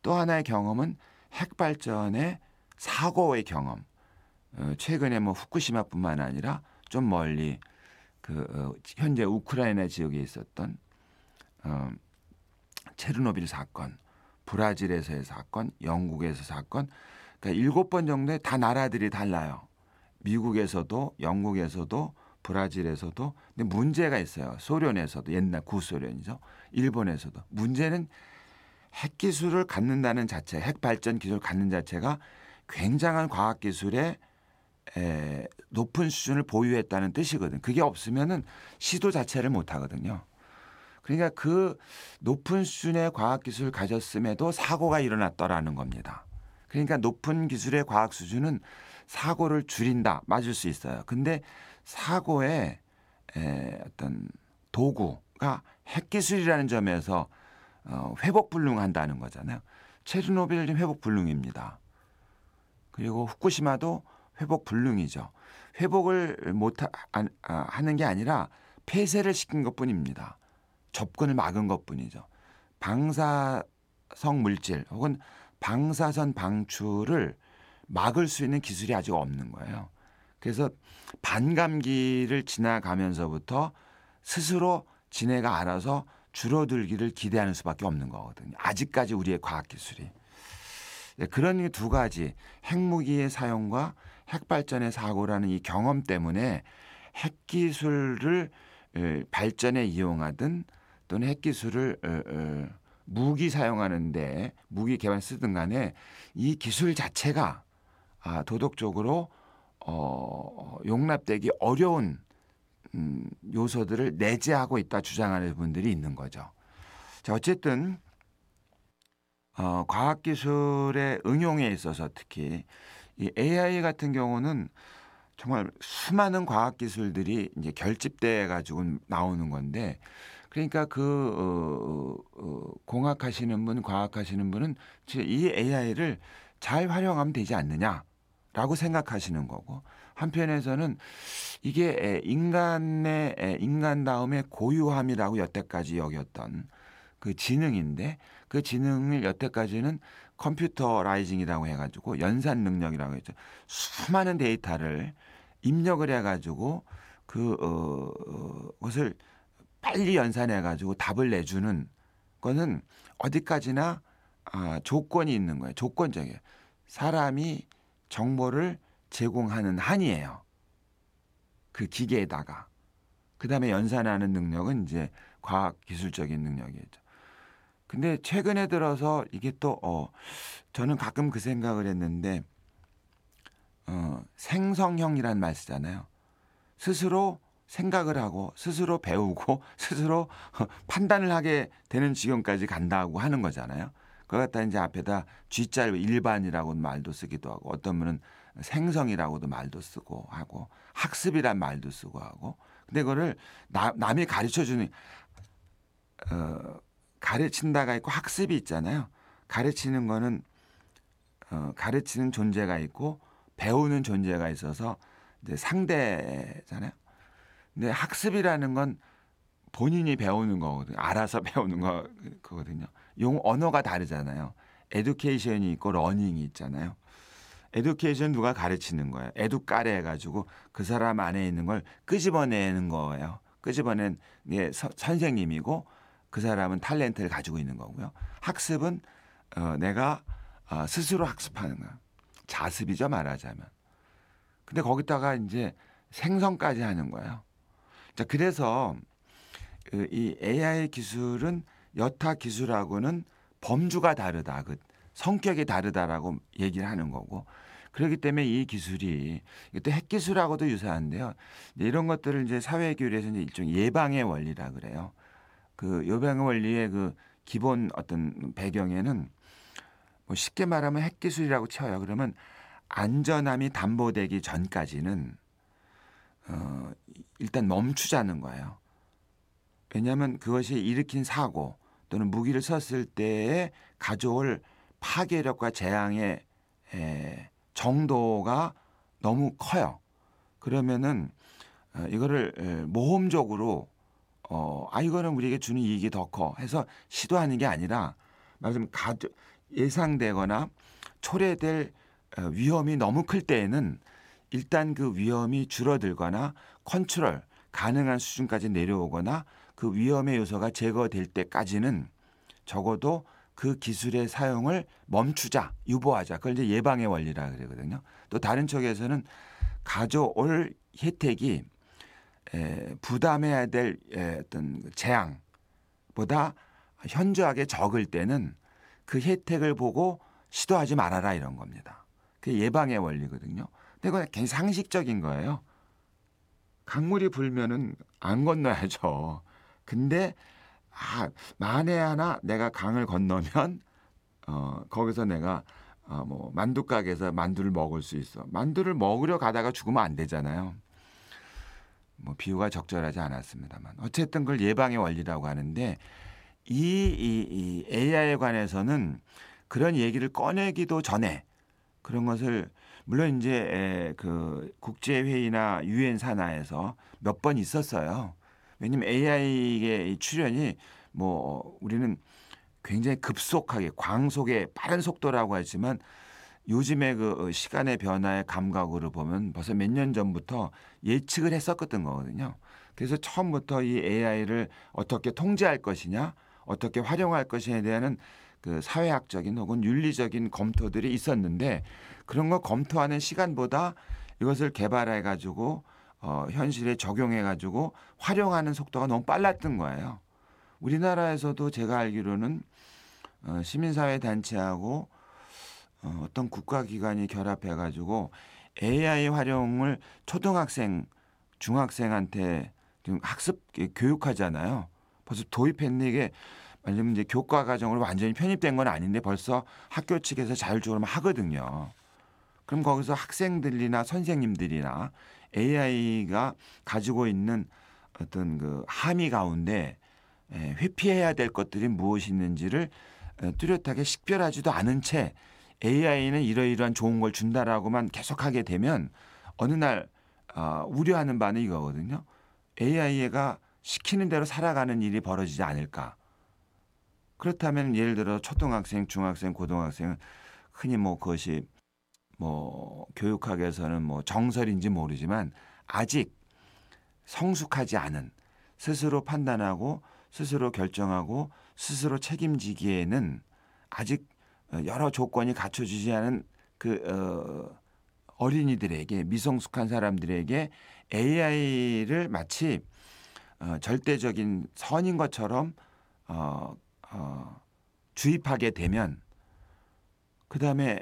또 하나의 경험은 핵 발전의 사고의 경험. 최근에 뭐 후쿠시마뿐만 아니라 좀 멀리 현재 우크라이나 지역에 있었던 체르노빌 사건, 브라질에서의 사건, 영국에서 사건, 그러니까 7번 정도의 다 나라들이 달라요. 미국에서도, 영국에서도, 브라질에서도. 근데 문제가 있어요. 소련에서도, 옛날 구소련이죠. 일본에서도. 문제는 핵 기술을 갖는다는 자체, 핵 발전 기술을 갖는 자체가 굉장한 과학 기술의 높은 수준을 보유했다는 뜻이거든. 그게 없으면은 시도 자체를 못 하거든요. 그러니까 그 높은 수준의 과학 기술을 가졌음에도 사고가 일어났더라는 겁니다. 그러니까 높은 기술의 과학 수준은 사고를 줄인다. 맞을 수 있어요. 근데 사고의 어떤 도구가 핵 기술이라는 점에서 회복 불능한다는 거잖아요. 체르노빌 회복 불능입니다. 그리고 후쿠시마도 회복 불능이죠. 회복을 못 하는 게 아니라 폐쇄를 시킨 것뿐입니다. 접근을 막은 것뿐이죠. 방사성 물질 혹은 방사선 방출을 막을 수 있는 기술이 아직 없는 거예요. 그래서 반감기를 지나가면서부터 스스로 지네가 알아서 줄어들기를 기대하는 수밖에 없는 거거든요. 아직까지 우리의 과학기술이. 그런 두 가지, 핵무기의 사용과 핵발전의 사고라는 이 경험 때문에 핵기술을 발전에 이용하든 또는 핵기술을 무기 사용하는데 무기 개발 쓰든 간에 이 기술 자체가 도덕적으로 용납되기 어려운 요소들을 내재하고 있다 주장하는 분들이 있는 거죠. 자, 어쨌든 과학기술의 응용에 있어서 특히 이 AI 같은 경우는 정말 수많은 과학기술들이 이제 결집돼 가지고 나오는 건데 그러니까 공학하시는 분, 과학하시는 분은 이 AI를 잘 활용하면 되지 않느냐라고 생각하시는 거고 한편에서는 이게 인간 다음에 고유함이라고 여태까지 여겼던 그 지능인데 그 지능을 여태까지는 컴퓨터라이징이라고 해가지고 연산 능력이라고 했죠. 수많은 데이터를 입력을 해가지고 그것을 빨리 연산해가지고 답을 내주는 거는 어디까지나 조건이 있는 거예요. 조건적이에요. 사람이 정보를 제공하는 한이에요. 그 기계에다가. 그다음에 연산하는 능력은 이제 과학 기술적인 능력이죠. 근데 최근에 들어서 이게 또 저는 가끔 그 생각을 했는데 생성형이라는 말 쓰잖아요. 스스로 생각을 하고 스스로 배우고 스스로 판단을 하게 되는 지경까지 간다고 하는 거잖아요. 그걸 갖다 이제 앞에다 G자 일반이라고 말도 쓰기도 하고 어떤 분은 생성이라고도 말도 쓰고 하고 학습이란 말도 쓰고 하고 근데 그거를 남이 가르쳐 주는 가르친다가 있고 학습이 있잖아요. 가르치는 거는 가르치는 존재가 있고 배우는 존재가 있어서 이제 상대잖아요. 근데 학습이라는 건 본인이 배우는 거거든요. 알아서 배우는 거거든요. 언어가 다르잖아요. 에듀케이션이 있고 러닝이 있잖아요. 에듀케이션 누가 가르치는 거예요. 에듀까레 해가지고 그 사람 안에 있는 걸 끄집어내는 거예요. 끄집어낸 게 선생님이고 그 사람은 탤런트를 가지고 있는 거고요. 학습은 내가 스스로 학습하는 거야. 자습이죠 말하자면. 근데 거기다가 이제 생성까지 하는 거예요. 자, 그래서 이 AI 기술은 여타 기술하고는 범주가 다르다. 그 성격이 다르다라고 얘기를 하는 거고. 그렇기 때문에 이 기술이 또 핵기술하고도 유사한데요. 이런 것들을 이제 사회교류에서 이제 일종 예방의 원리라 그래요. 그 예방의 원리의 그 기본 어떤 배경에는 뭐 쉽게 말하면 핵기술이라고 쳐요. 그러면 안전함이 담보되기 전까지는 일단 멈추자는 거예요. 왜냐하면 그것이 일으킨 사고 또는 무기를 썼을 때에 가져올 파괴력과 재앙의 정도가 너무 커요. 그러면은 이거를 모험적으로 이거는 우리에게 주는 이익이 더 커 해서 시도하는 게 아니라 말하자면 예상되거나 초래될 위험이 너무 클 때에는 일단 그 위험이 줄어들거나 컨트롤 가능한 수준까지 내려오거나 그 위험의 요소가 제거될 때까지는 적어도 그 기술의 사용을 멈추자, 유보하자. 그걸 이제 예방의 원리라 그러거든요. 또 다른 쪽에서는 가져올 혜택이 부담해야 될 어떤 재앙보다 현저하게 적을 때는 그 혜택을 보고 시도하지 말아라 이런 겁니다. 그게 예방의 원리거든요. 근데 그건 굉장히 상식적인 거예요. 강물이 불면은 안 건너야죠. 근데 만에 하나 내가 강을 건너면 거기서 내가 뭐 만두 가게에서 만두를 먹을 수 있어. 만두를 먹으려 가다가 죽으면 안 되잖아요. 뭐 비유가 적절하지 않았습니다만 어쨌든 그걸 예방의 원리라고 하는데 이 AI에 관해서는 그런 얘기를 꺼내기도 전에 그런 것을 물론 이제 그 국제회의나 유엔 산하에서 몇 번 있었어요. 왜냐하면 AI의 출현이 뭐 우리는 굉장히 급속하게 광속의 빠른 속도라고 하지만 요즘의 그 시간의 변화의 감각으로 보면 벌써 몇 년 전부터 예측을 했었던 거거든요. 그래서 처음부터 이 AI를 어떻게 통제할 것이냐, 어떻게 활용할 것이냐에 대한 그 사회학적인 혹은 윤리적인 검토들이 있었는데 그런 거 검토하는 시간보다 이것을 개발해 가지고 현실에 적용해 가지고 활용하는 속도가 너무 빨랐던 거예요. 우리나라에서도 제가 알기로는 시민사회 단체하고 어떤 국가기관이 결합해 가지고 AI 활용을 초등학생, 중학생한테 좀 학습 교육하잖아요. 벌써 도입했는데 이게 말하자면 이제 교과 과정으로 완전히 편입된 건 아닌데 벌써 학교 측에서 자율적으로 하거든요. 그럼 거기서 학생들이나 선생님들이나 AI가 가지고 있는 어떤 그 함의 가운데 회피해야 될 것들이 무엇이 있는지를 뚜렷하게 식별하지도 않은 채 AI는 이러이러한 좋은 걸 준다라고만 계속하게 되면 어느 날 우려하는 바는 이거거든요. AI가 시키는 대로 살아가는 일이 벌어지지 않을까. 그렇다면 예를 들어 초등학생, 중학생, 고등학생은 흔히 뭐 그것이 뭐 교육학에서는 뭐 정설인지 모르지만 아직 성숙하지 않은 스스로 판단하고 스스로 결정하고 스스로 책임지기에는 아직 여러 조건이 갖춰지지 않은 그 어린이들에게 미성숙한 사람들에게 AI를 마치 절대적인 선인 것처럼 주입하게 되면 그다음에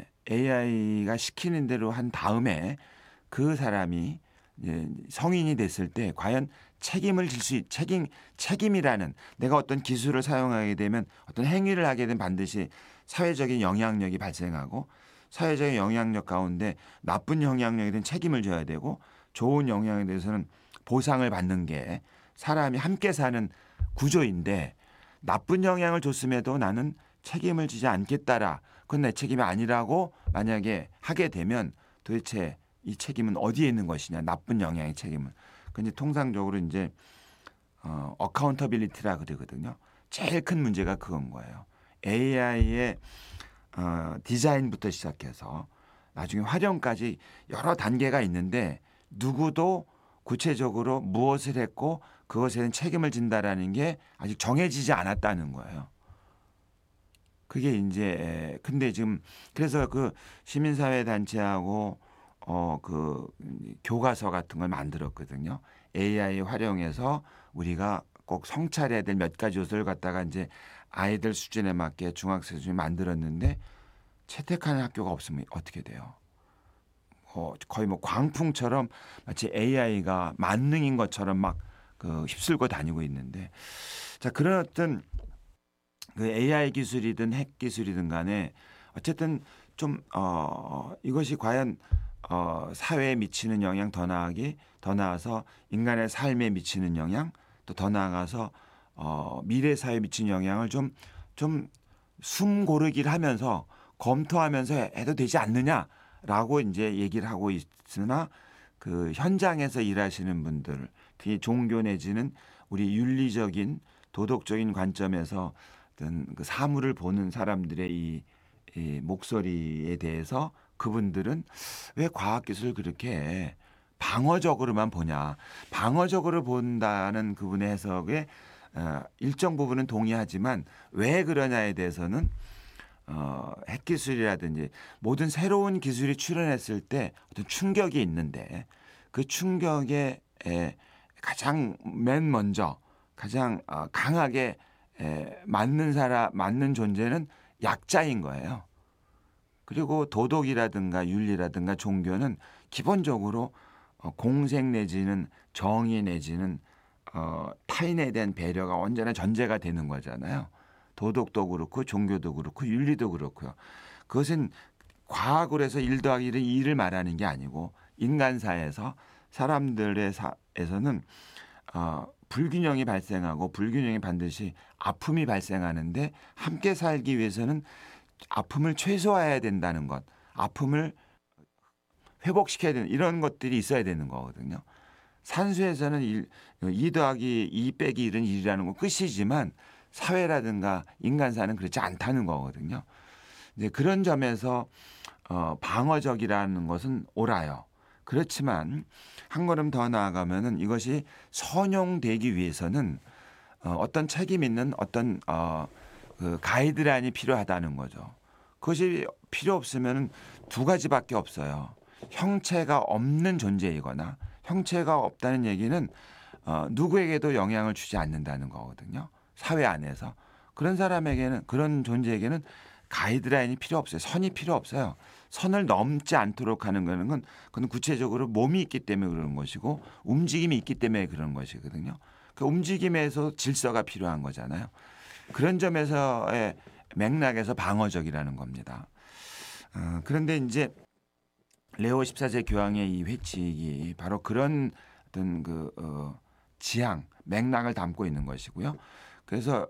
AI가 시키는 대로 한 다음에 그 사람이 성인이 됐을 때 과연 책임을 질 수 책임이라는 내가 어떤 기술을 사용하게 되면 어떤 행위를 하게 되면 반드시 사회적인 영향력이 발생하고 사회적인 영향력 가운데 나쁜 영향력에 대한 책임을 져야 되고 좋은 영향에 대해서는 보상을 받는 게 사람이 함께 사는 구조인데 나쁜 영향을 줬음에도 나는 책임을 지지 않겠다라. 그건 내 책임이 아니라고 만약에 하게 되면 도대체 이 책임은 어디에 있는 것이냐. 나쁜 영향의 책임은. 근데 통상적으로 이제 어카운터빌리티라 그러거든요. 제일 큰 문제가 그건 거예요. AI의 디자인부터 시작해서 나중에 활용까지 여러 단계가 있는데 누구도 구체적으로 무엇을 했고 그것에 대한 책임을 진다라는 게 아직 정해지지 않았다는 거예요. 그게 이제 근데 지금 그래서 그 시민사회 단체하고 그 교과서 같은 걸 만들었거든요. AI 활용해서 우리가 꼭 성찰해야 될 몇 가지 요소를 갖다가 이제 아이들 수준에 맞게 중학생 수준에 만들었는데 채택하는 학교가 없으면 어떻게 돼요? 거의 뭐 광풍처럼 마치 AI가 만능인 것처럼 막 그 휩쓸고 다니고 있는데 자 그런 어떤 그 AI 기술이든 핵 기술이든 간에 어쨌든 좀 이것이 과연 사회에 미치는 영향 더 나아서 인간의 삶에 미치는 영향 또 더 나아가서 미래 사회에 미치는 영향을 좀 숨 고르기를 하면서 검토하면서 해도 되지 않느냐라고 이제 얘기를 하고 있으나 그 현장에서 일하시는 분들, 특히 종교 내지는 우리 윤리적인 도덕적인 관점에서 어떤 그 사물을 보는 사람들의 이 목소리에 대해서 그분들은 왜 과학기술을 그렇게 방어적으로만 보냐. 방어적으로 본다는 그분의 해석에 일정 부분은 동의하지만 왜 그러냐에 대해서는 핵기술이라든지 모든 새로운 기술이 출현했을 때 어떤 충격이 있는데 그 충격에 가장 맨 먼저 가장 강하게 맞는 존재는 약자인 거예요. 그리고 도덕이라든가 윤리라든가 종교는 기본적으로 공생 내지는 정의 내지는 타인에 대한 배려가 언제나 전제가 되는 거잖아요. 도덕도 그렇고 종교도 그렇고 윤리도 그렇고요. 그것은 과학으로 해서 1 더하기 1은 2를 말하는 게 아니고 인간사에서 사람들의 사에서는 불균형이 발생하고 불균형이 반드시 아픔이 발생하는데 함께 살기 위해서는 아픔을 최소화해야 된다는 것, 아픔을 회복시켜야 되는 이런 것들이 있어야 되는 거거든요. 산수에서는 2 더하기 2 빼기 1은 1이라는 건 끝이지만 사회라든가 인간사는 그렇지 않다는 거거든요. 이제 그런 점에서 방어적이라는 것은 옳아요. 그렇지만 한 걸음 더 나아가면은 이것이 선용되기 위해서는 어떤 책임 있는 어떤 그 가이드라인이 필요하다는 거죠. 그것이 필요 없으면 두 가지밖에 없어요. 형체가 없는 존재이거나 형체가 없다는 얘기는 누구에게도 영향을 주지 않는다는 거거든요. 사회 안에서. 그런 사람에게는 그런 존재에게는 가이드라인이 필요 없어요. 선이 필요 없어요. 선을 넘지 않도록 하는 거는 그건 구체적으로 몸이 있기 때문에 그러는 것이고 움직임이 있기 때문에 그런 것이거든요. 그 움직임에서 질서가 필요한 거잖아요. 그런 점에서의 맥락에서 방어적이라는 겁니다. 그런데 이제 레오 14세 교황의 이 회칙이 바로 그런 어떤 그 지향, 맥락을 담고 있는 것이고요. 그래서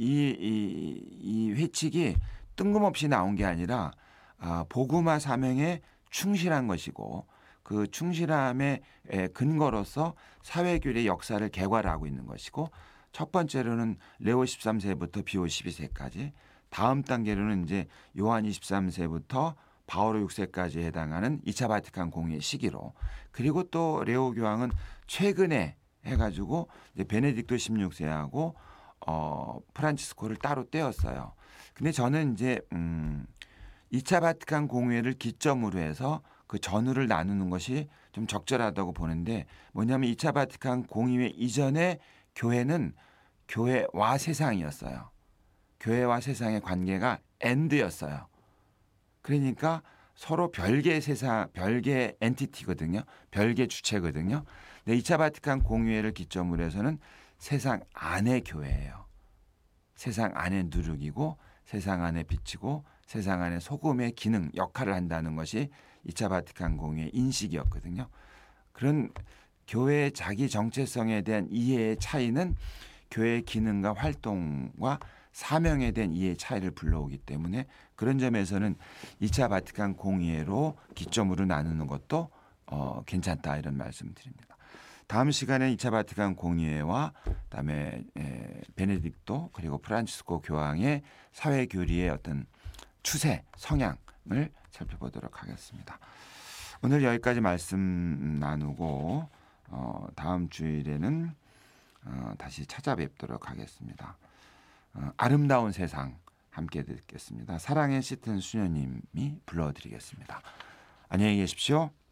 이 회칙이 뜬금없이 나온 게 아니라 복음화 사명에 충실한 것이고 그 충실함의 근거로서 사회교리의 역사를 개괄하고 있는 것이고 첫 번째로는 레오 13세부터 비오 12세까지 다음 단계로는 이제 요한 23세부터 바오로 6세까지 해당하는 2차 바티칸 공의의 시기로 그리고 또 레오 교황은 최근에 해가지고 이제 베네딕토 16세하고 프란치스코를 따로 떼었어요. 근데 저는 이제 2차 바티칸 공의회를 기점으로 해서 그 전후를 나누는 것이 좀 적절하다고 보는데 뭐냐면 2차 바티칸 공의회 이전에 교회는 교회와 세상이었어요. 교회와 세상의 관계가 엔드였어요. 그러니까 서로 별개의 세상, 별개의 엔티티거든요. 별개 주체거든요. 근데 2차 바티칸 공의회를 기점으로 해서는 세상 안의 교회예요. 세상 안의 누룩이고 세상 안에 비치고 세상 안에 소금의 기능, 역할을 한다는 것이 2차 바티칸 공의회 인식이었거든요. 그런 교회의 자기 정체성에 대한 이해의 차이는 교회의 기능과 활동과 사명에 대한 이해의 차이를 불러오기 때문에 그런 점에서는 2차 바티칸 공의회로 기점으로 나누는 것도 괜찮다 이런 말씀드립니다. 다음 시간에 2차 바티칸 공의회와 그다음에 베네딕토 그리고 프란치스코 교황의 사회 교리의 어떤 추세, 성향을 살펴보도록 하겠습니다. 오늘 여기까지 말씀 나누고 다음 주일에는 다시 찾아뵙도록 하겠습니다. 아름다운 세상 함께 듣겠습니다. 사랑의 짙은 수녀님이 불러드리겠습니다. 안녕히 계십시오.